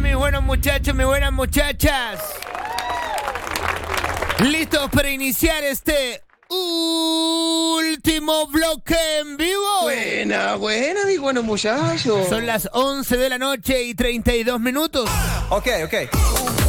mis buenos muchachos, mis buenas muchachas? ¿Listos para iniciar este último bloque en vivo? Buena, mis buenos muchachos. Son las 11 de la noche y 32 minutos. Ok.